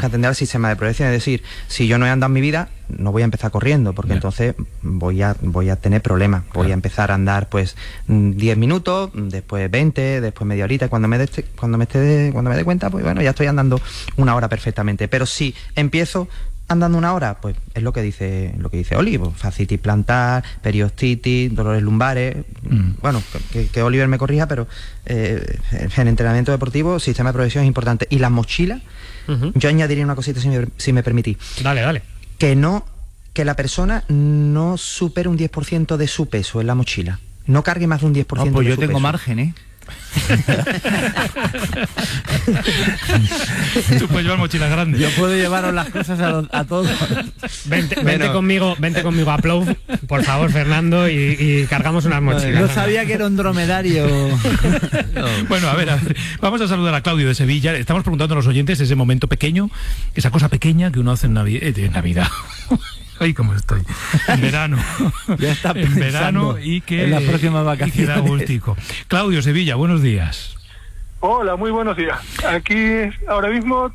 que atender al sistema de protección. Es decir, si yo no he andado en mi vida, no voy a empezar corriendo, porque entonces voy a tener problemas. Voy a empezar a andar pues 10 minutos, después 20, después media horita. Cuando me dé cuenta, pues bueno, ya estoy andando una hora perfectamente. Pero si empiezo andando una hora, pues es lo que dice Oli, pues, fascitis plantar, periostitis, dolores lumbares. Bueno, que Oliver me corrija, pero en entrenamiento deportivo, sistema de protección es importante. Y las mochilas, yo añadiría una cosita, si me permitís. Dale. Que la persona no supere un 10% de su peso en la mochila. No cargue más de un 10% de su peso. Pues yo tengo margen, ¿eh? Tú puedes llevar mochilas grandes. Yo puedo llevaros las cosas a todos. Vente conmigo a Plough, por favor, Fernando, y cargamos unas mochilas. No sabía que era un dromedario. Bueno, a ver, vamos a saludar a Claudio de Sevilla. Estamos preguntando a los oyentes ese momento pequeño, esa cosa pequeña que uno hace en Navidad. Ay, cómo estoy. En verano. Ya está en verano y que en las próximas vacaciones. Y que da gustico. Claudio, Sevilla, buenos días. Hola, muy buenos días. Aquí ahora mismo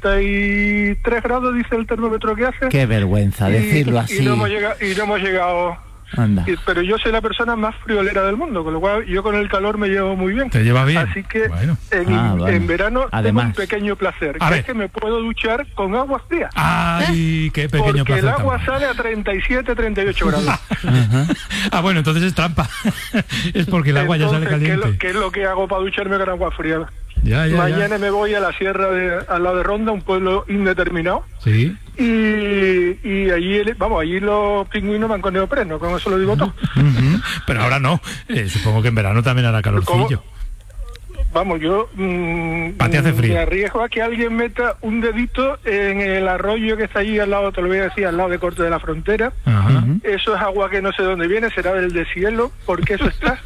33 grados dice el termómetro que hace. Qué vergüenza decirlo así. Y no hemos llegado. Anda. Pero yo soy la persona más friolera del mundo, con lo cual yo con el calor me llevo muy bien. ¿Te lleva bien? Así que bueno. en verano además tengo un pequeño placer, que es que me puedo duchar con agua fría. ¡Ay, qué pequeño porque placer! Porque el agua sale a 37, 38 grados. Bueno, entonces es trampa. Es porque el agua ya sale caliente. ¿Qué es lo que hago para ducharme con agua fría? Mañana me voy a la sierra al lado de Ronda, un pueblo indeterminado. Sí. Y allí los pingüinos van con neopreno, con eso lo digo todo. Pero ahora no. Supongo que en verano también hará calorcillo. Vamos, yo hace frío. Me arriesgo a que alguien meta un dedito en el arroyo que está allí al lado, te lo voy a decir, al lado de Corte de la Frontera. Eso es agua que no sé dónde viene, será del deshielo, porque eso está.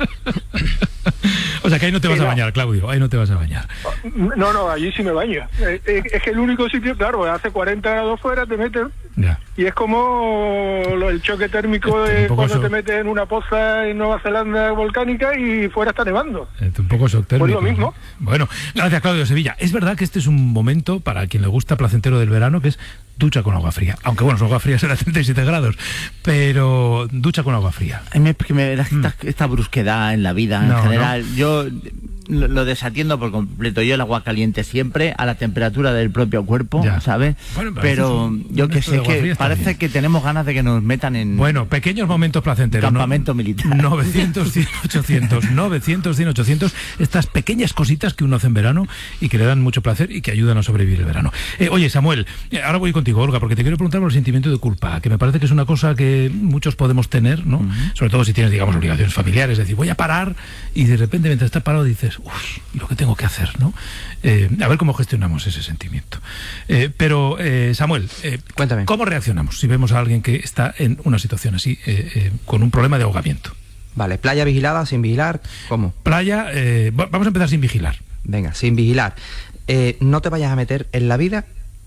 O sea que ahí no te vas a bañar, Claudio, ahí no te vas a bañar. No, allí sí me baño. Es que el único sitio, claro, hace 40 grados fuera, te metes. Ya. Y es como el choque térmico de cuando te metes en una poza en Nueva Zelanda volcánica y fuera está nevando. Un poco shock térmico. Pues lo mismo. Bueno, gracias, Claudio, Sevilla. Es verdad que este es un momento para quien le gusta placentero del verano, que es ducha con agua fría. Aunque bueno, su agua fría será 37 grados, pero ducha con agua fría. Esta brusquedad en la vida en general, yo lo desatiendo por completo. Yo el agua caliente siempre a la temperatura del propio cuerpo, ¿sabes? Bueno, pero yo que sé, que parece que tenemos ganas de que nos metan en... Bueno, pequeños momentos placenteros. Campamento militar. 900, 100, 800, 900, 100, 800. Estas pequeñas cositas que uno hace en verano y que le dan mucho placer y que ayudan a sobrevivir el verano. Oye, Samuel, ahora voy contigo, Olga, porque te quiero preguntar por el sentimiento de culpa, que me parece que es una cosa que muchos podemos tener, ¿no? Sobre todo si tienes, digamos, obligaciones familiares. Es decir, voy a parar y de repente mientras estás parado dices, uy, lo que tengo que hacer, ¿no? A ver cómo gestionamos ese sentimiento. Pero, Samuel, cuéntame. ¿Cómo reaccionamos si vemos a alguien que está en una situación así, con un problema de ahogamiento? Vale, playa vigilada, sin vigilar, ¿cómo? Playa, vamos a empezar sin vigilar. Venga, sin vigilar. No te vayas a meter en la vida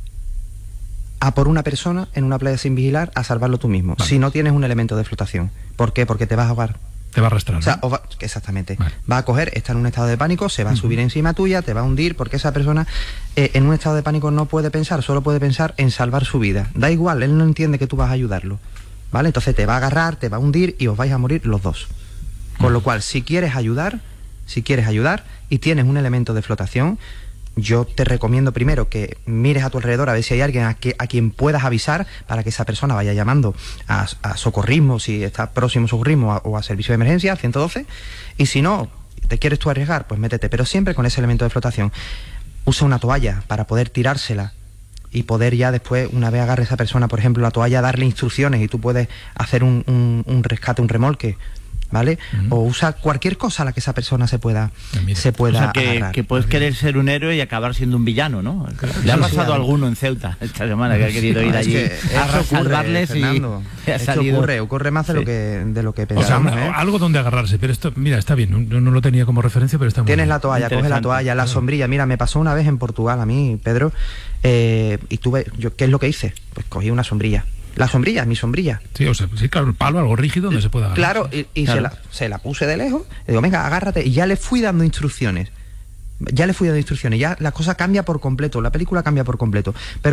a por una persona en una playa sin vigilar a salvarlo tú mismo, si no tienes un elemento de flotación. ¿Por qué? Porque te vas a ahogar. Te va a arrastrar, ¿no? O sea, exactamente. Vale. Va a coger, está en un estado de pánico, se va a subir encima tuya, te va a hundir, porque esa persona en un estado de pánico no puede pensar, solo puede pensar en salvar su vida. Da igual, él no entiende que tú vas a ayudarlo, ¿vale? Entonces te va a agarrar, te va a hundir y os vais a morir los dos. Con lo cual, si quieres ayudar y tienes un elemento de flotación, yo te recomiendo primero que mires a tu alrededor a ver si hay alguien a quien puedas avisar para que esa persona vaya llamando a socorrismo, si está próximo socorrismo, o a servicio de emergencia, al 112, y si no, te quieres tú arriesgar, pues métete, pero siempre con ese elemento de flotación. Usa una toalla para poder tirársela y poder ya después, una vez agarre esa persona, por ejemplo, la toalla, darle instrucciones y tú puedes hacer un rescate, un remolque, ¿vale? O usa cualquier cosa a la que esa persona se pueda o sea, que puedes querer ser un héroe y acabar siendo un villano, ¿no? Le ha pasado a alguno en Ceuta esta semana que ha querido ir allí a salvarles, Fernando, y ha salido. Ocurre más de lo que pensamos. O sea, algo donde agarrarse, pero esto, mira, está bien, no lo tenía como referencia, pero está muy bien. Tienes la toalla, coges la toalla, la sombrilla. Mira, me pasó una vez en Portugal a mí, Pedro, y tuve, ¿qué es lo que hice? Pues cogí una sombrilla. La sombrilla, mi sombrilla. Sí, o sea, sí, claro, el palo, algo rígido donde se pueda agarrar. Claro, y claro. Se la puse de lejos, le digo, venga, agárrate, y ya le fui dando instrucciones. Ya la cosa cambia por completo, la película cambia por completo. Pero